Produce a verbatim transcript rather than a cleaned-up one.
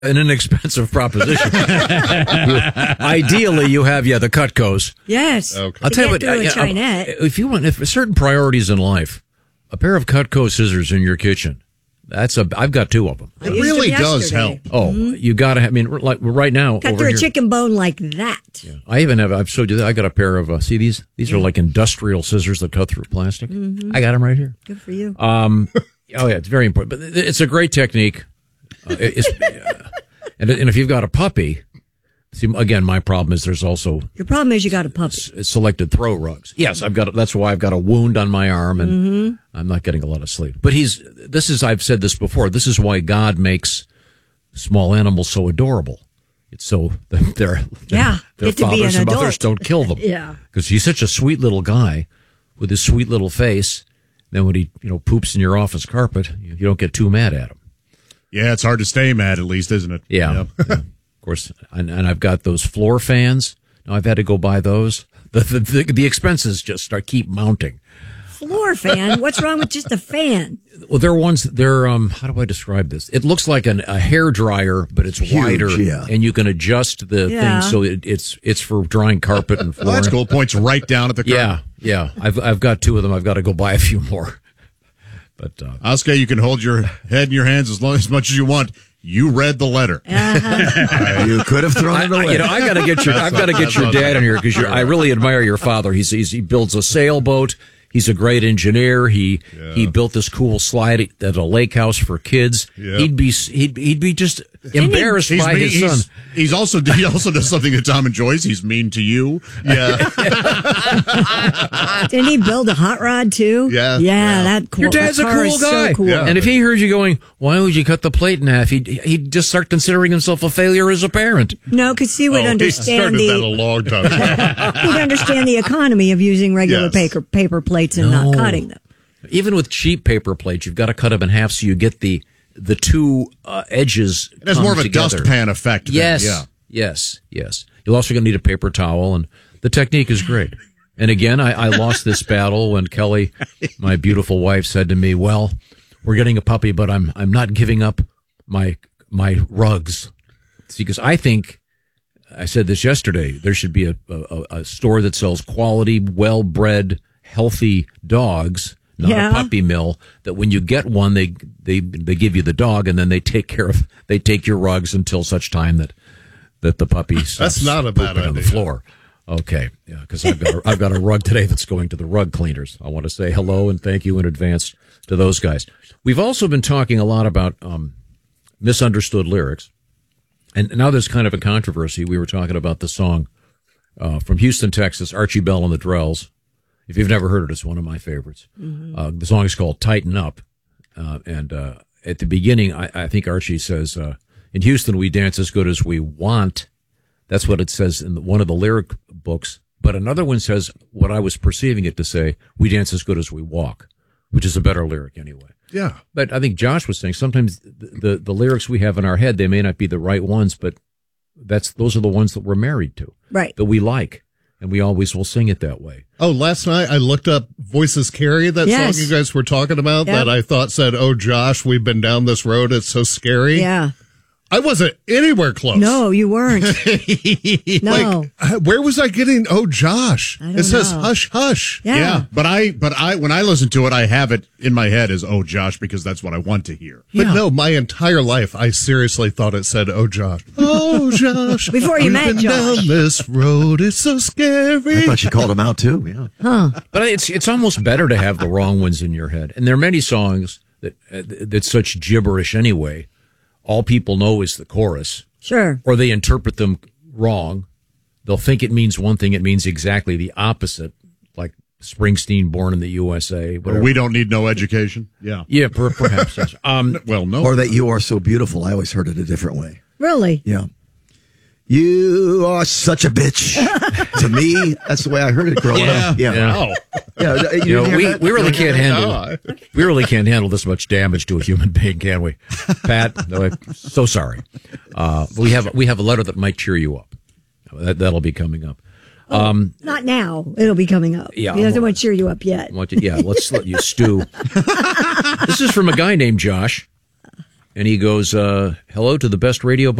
an inexpensive proposition. you, ideally, you have, yeah, the Cutcos. Yes. Okay. I'll tell you what, I, I, if you want, if certain priorities in life, a pair of Cutco scissors in your kitchen, that's a, I've got two of them. It really does help. Oh, mm-hmm. you got to have, I mean, like right now. Cut over through here, a chicken bone like that. Yeah. I even have, I've showed you that. I got a pair of, uh, see these? These yeah. are like industrial scissors that cut through plastic. Mm-hmm. I got them right here. Good for you. Um, oh, yeah, it's very important. But it's a great technique. Uh, it's, uh, and, and if you've got a puppy, see, again, my problem is there's also your problem is you got a puppy. S- selected throw rugs. Yes, I've got. A, that's why I've got a wound on my arm, and mm-hmm. I'm not getting a lot of sleep. But he's. This is. I've said this before. This is why God makes small animals so adorable. It's so they're yeah. Their fathers and mothers don't kill them. Yeah, because he's such a sweet little guy with his sweet little face. Then when he you know poops in your office carpet, you, you don't get too mad at him. Yeah, it's hard to stay mad, at least, isn't it? Yeah. Yep. Yeah. Of course, and, and I've got those floor fans. Now I've had to go buy those. The, the the the expenses just start keep mounting. Floor fan? What's wrong with just a fan? Well, they're ones. They're um. How do I describe this? It looks like an, a hair dryer, but it's Huge, wider, yeah. and you can adjust the yeah. thing so it, it's it's for drying carpet and floor. Well, that's cool. Points right down at the curb. Yeah, yeah. I've I've got two of them. I've got to go buy a few more. But uh, Oscar, you can hold your head in your hands as long as much as you want. You read the letter. Uh-huh. You could have thrown I, it away. I, you know, I got to get your, I've got to get your dad in here because I really admire your father. He's, he's he builds a sailboat. He's a great engineer. He yeah. he built this cool slide at a lake house for kids. Yeah. He'd be he'd he'd be just embarrassed he's by mean, his he's, son. He's also he also does something that Tom enjoys. He's mean to you. Yeah. Didn't he build a hot rod too? Yeah. Yeah, yeah. that cool. Your dad's that a cool guy. So cool. Yeah. And if he heard you going, why would you cut the plate in half? He'd he'd just start considering himself a failure as a parent. No, because he would oh, understand he the. That a long time ago. He'd understand the economy of using regular yes. paper paper plates and no. not cutting them. Even with cheap paper plates, you've got to cut them in half so you get the the two uh, edges. It has more of a together. dustpan effect. Yes, then, yeah. yes, yes. You're also going to need a paper towel, and the technique is great. And again, I, I lost this battle when Kelly, my beautiful wife, said to me, "Well, we're getting a puppy, but I'm I'm not giving up my my rugs." See, because I think I said this yesterday. There should be a, a, a store that sells quality, well-bred, healthy dogs. Not yeah. a puppy mill. That when you get one, they they they give you the dog, and then they take care of they take your rugs until such time that that the puppy that's not a bad idea on the floor. Okay, yeah, because I've got a, I've got a rug today that's going to the rug cleaners. I want to say hello and thank you in advance to those guys. We've also been talking a lot about um, misunderstood lyrics, and now there's kind of a controversy. We were talking about the song uh, from Houston, Texas, Archie Bell and the Drells. If you've never heard it, it's one of my favorites. Mm-hmm. Uh, the song is called Tighten Up. Uh, and uh, at the beginning, I, I think Archie says, uh, in Houston, we dance as good as we want. That's what it says in the, one of the lyric books. But another one says, what I was perceiving it to say, we dance as good as we walk, which is a better lyric anyway. Yeah. But I think Josh was saying sometimes the, the, the lyrics we have in our head, they may not be the right ones, but that's those are the ones that we're married to. Right. That we like. And we always will sing it that way. Oh, last night I looked up Voices Carry, that yes. song you guys were talking about, yep. that I thought said, oh, Josh, we've been down this road. It's so scary. Yeah. I wasn't anywhere close. No, you weren't. No. Like, where was I getting, oh, Josh? I don't it says know. hush, hush. Yeah. yeah. But I, but I, when I listen to it, I have it in my head as, oh, Josh, because that's what I want to hear. Yeah. But no, my entire life, I seriously thought it said, oh, Josh. Oh, Josh. Before you we've met been Josh. down this road. It's so scary. I thought you called him out too. Yeah. Huh. But it's, it's almost better to have the wrong ones in your head. And there are many songs that, uh, that's such gibberish anyway. All people know is the chorus. Sure. Or they interpret them wrong. They'll think it means one thing. It means exactly the opposite. Like Springsteen, Born in the U S A. Or We Don't Need No Education. Yeah. Yeah, per, perhaps. Yes. Um, well, no. Or that You Are So Beautiful. I always heard it a different way. Really? Yeah. You are such a bitch. To me, that's the way I heard it growing yeah, up. Yeah. Yeah. Wow. Yeah. You You know, we, we really can't handle No. we really can't handle this much damage to a human being, can we? Pat, no, I'm so sorry. Uh, we have we have a letter that might cheer you up. That, that'll be coming up. Um, Not now. It'll be coming up. Yeah, He doesn't well, want to cheer you up yet. want you, yeah, let's let you stew. This is from a guy named Josh. and he goes, uh, hello to the best radio